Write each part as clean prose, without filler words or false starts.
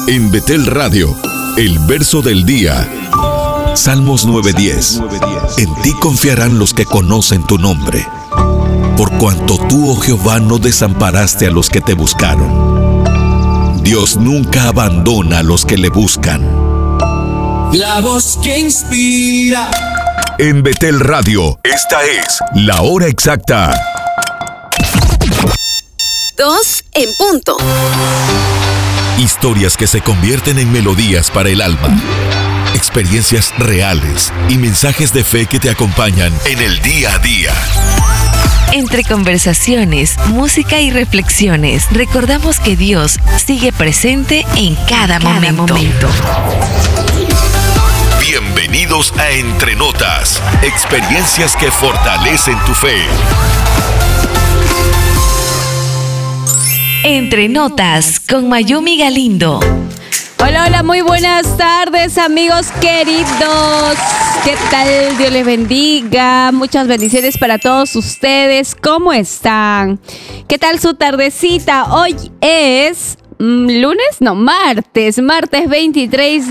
En Betel Radio, el verso del día. Salmos 9:10. En ti confiarán los que conocen tu nombre. Por cuanto tú, oh Jehová, no desamparaste a los que te buscaron. Dios nunca abandona a los que le buscan. La voz que inspira. En Betel Radio, esta es la hora exacta. 2 en punto. Historias que se convierten en melodías para el alma. Experiencias reales y mensajes de fe que te acompañan en el día a día. Entre conversaciones, música y reflexiones, recordamos que Dios sigue presente en cada momento. Bienvenidos a Entre Notas, experiencias que fortalecen tu fe. Entre Notas con Mayumi Galindo. Hola, hola, muy buenas tardes, amigos queridos. ¿Qué tal? Dios les bendiga. Muchas bendiciones para todos ustedes. ¿Cómo están? ¿Qué tal su tardecita? Hoy es martes 23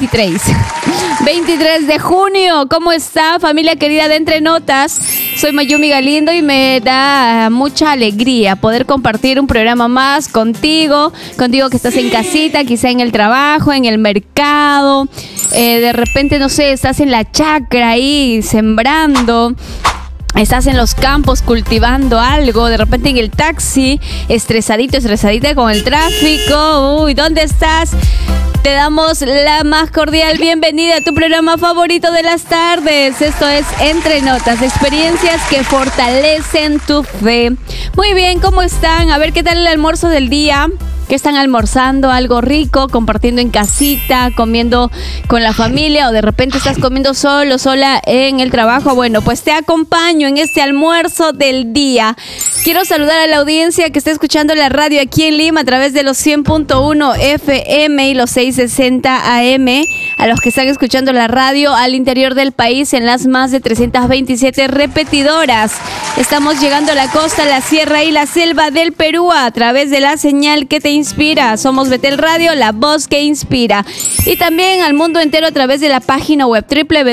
de junio. ¿Cómo está, familia querida de Entre Notas? Soy Mayumi Galindo y me da mucha alegría poder compartir un programa más contigo que estás en casita, quizá en el trabajo, en el mercado, de repente, no sé, estás en la chacra ahí sembrando. Estás en los campos cultivando algo, de repente en el taxi, estresadita con el tráfico. Uy, ¿dónde estás? Te damos la más cordial bienvenida a tu programa favorito de las tardes. Esto es Entre Notas, experiencias que fortalecen tu fe. Muy bien, ¿cómo están? A ver, ¿qué tal el almuerzo del día? ¿Qué están almorzando? ¿Algo rico? ¿Compartiendo en casita? ¿Comiendo con la familia? ¿O de repente estás comiendo solo, sola en el trabajo? Bueno, pues te acompaño en este almuerzo del día. Quiero saludar a la audiencia que está escuchando la radio aquí en Lima a través de los 100.1 FM y los 660 AM. A los que están escuchando la radio al interior del país en las más de 327 repetidoras. Estamos llegando a la costa, la sierra y la selva del Perú a través de la señal que te inspira. Somos Betel Radio, la voz que inspira. Y también al mundo entero a través de la página web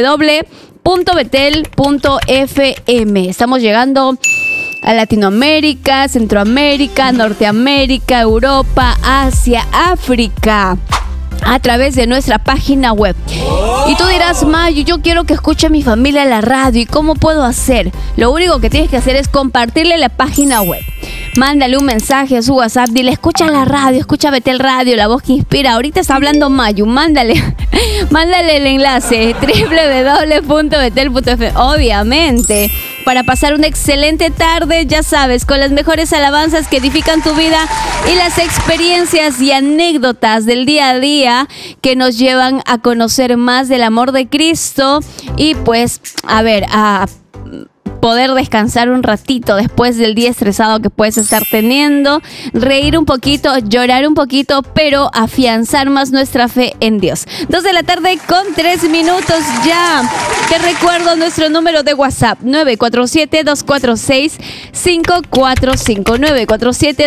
www.betel.fm. Estamos llegando a Latinoamérica, Centroamérica, Norteamérica, Europa, Asia, África, a través de nuestra página web. Y tú dirás, Mayo, yo quiero que escuche a mi familia la radio. ¿Y cómo puedo hacer? Lo único que tienes que hacer es compartirle la página web. Mándale un mensaje a su WhatsApp, dile, escucha la radio, escucha Betel Radio, la voz que inspira. Ahorita está hablando Mayu, mándale el enlace www.betel.fm. Obviamente, para pasar una excelente tarde, ya sabes, con las mejores alabanzas que edifican tu vida y las experiencias y anécdotas del día a día que nos llevan a conocer más del amor de Cristo y pues, a poder descansar un ratito después del día estresado que puedes estar teniendo, reír un poquito, llorar un poquito, pero afianzar más nuestra fe en Dios. 2 de la tarde con 3 minutos ya. Te recuerdo nuestro número de WhatsApp, 947-246-545,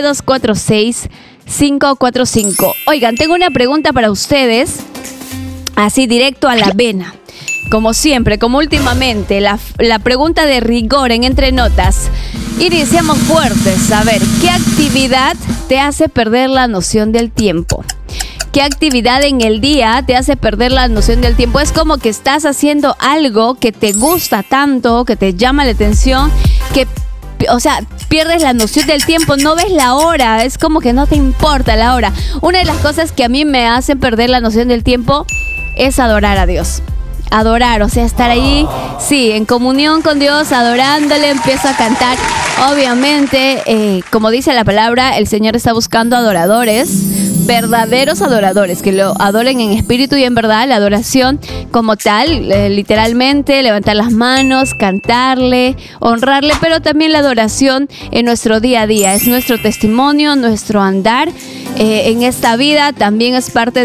947-246-545. Oigan, tengo una pregunta para ustedes, así directo a la vena. Como siempre, como últimamente, la pregunta de rigor en Entre Notas. Iniciamos fuertes. A ver, ¿qué actividad te hace perder la noción del tiempo? ¿Qué actividad en el día te hace perder la noción del tiempo? Es como que estás haciendo algo que te gusta tanto, que te llama la atención, que, pierdes la noción del tiempo, no ves la hora, es como que no te importa la hora. Una de las cosas que a mí me hacen perder la noción del tiempo es adorar a Dios. Adorar, estar ahí, sí, en comunión con Dios, adorándole, empiezo a cantar. Obviamente, como dice la palabra, el Señor está buscando adoradores, verdaderos adoradores, que lo adoren en espíritu y en verdad. La adoración como tal, literalmente, levantar las manos, cantarle, honrarle, pero también la adoración en nuestro día a día. Es nuestro testimonio, nuestro andar en esta vida, también es parte